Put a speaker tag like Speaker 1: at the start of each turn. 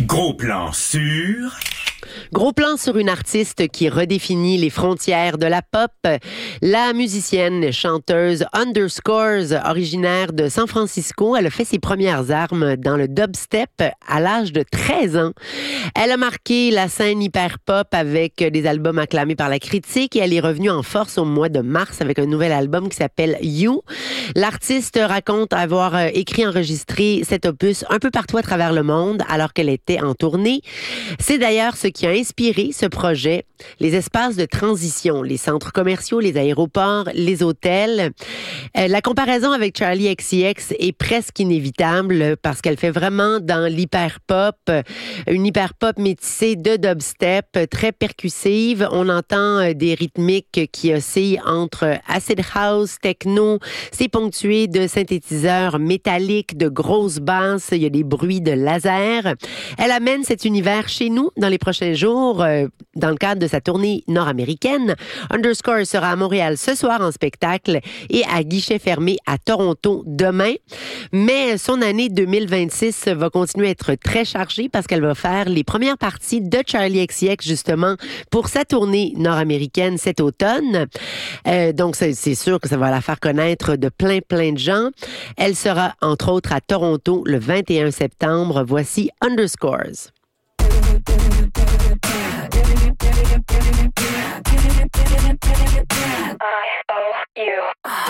Speaker 1: Gros plan sur...
Speaker 2: Gros plan sur une artiste qui redéfinit les frontières de la pop. La musicienne chanteuse Underscores, originaire de San Francisco, elle a fait ses premières armes dans le dubstep à l'âge de 13 ans. Elle a marqué la scène hyper-pop avec des albums acclamés par la critique et elle est revenue en force au mois de mars avec un nouvel album qui s'appelle You. L'artiste raconte avoir écrit et enregistré cet opus un peu partout à travers le monde alors qu'elle était en tournée. C'est d'ailleurs ce qui a inspiré ce projet, les espaces de transition, les centres commerciaux, les aéroports, les hôtels. La comparaison avec Charli XCX est presque inévitable parce qu'elle fait vraiment dans l'hyper-pop, une hyper-pop métissée de dubstep, très percussive. On entend des rythmiques qui oscillent entre acid house, techno. C'est ponctué de synthétiseurs métalliques, de grosses basses. Il y a des bruits de laser. Elle amène cet univers chez nous dans les prochains jours, dans le cadre de sa tournée nord-américaine. Underscore sera à Montréal ce soir en spectacle et à guichet fermé à Toronto demain. Mais son année 2026 va continuer à être très chargée parce qu'elle va faire les premières parties de Charli XCX justement pour sa tournée nord-américaine cet automne. Donc c'est sûr que ça va la faire connaître de plein de gens. Elle sera entre autres à Toronto le 21 septembre. Voici Underscores.